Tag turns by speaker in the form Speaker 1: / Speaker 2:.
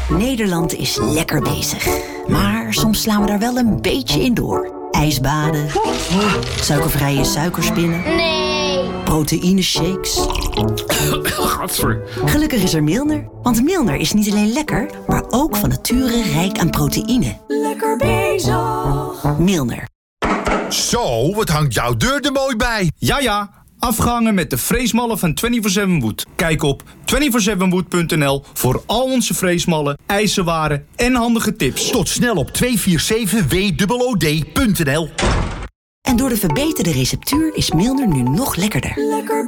Speaker 1: Nederland is lekker bezig. Maar soms slaan we daar wel een beetje in door. Ijsbaden. Suikervrije suikerspinnen.
Speaker 2: Nee.
Speaker 1: Proteïneshakes.
Speaker 3: Gadver.
Speaker 1: Gelukkig is er Milner. Want Milner is niet alleen lekker, maar ook van nature rijk aan proteïne. Lekker bezig. Milner.
Speaker 4: Zo, wat hangt jouw deur er mooi bij.
Speaker 5: Ja, afgehangen met de freesmallen van 24/7 Wood. Kijk op 247wood.nl voor al onze freesmallen, ijzerwaren en handige tips.
Speaker 4: Tot snel op 247wood.nl.
Speaker 1: En door de verbeterde receptuur is Milner nu nog lekkerder. Lekker